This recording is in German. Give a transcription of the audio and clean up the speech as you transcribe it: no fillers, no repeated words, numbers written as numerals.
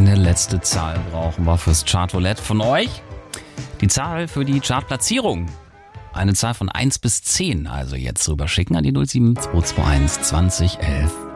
Eine letzte Zahl brauchen wir fürs Chartroulette von euch. Die Zahl für die Chartplatzierung. Eine Zahl von 1 bis 10, also jetzt rüberschicken an die 07221 20 11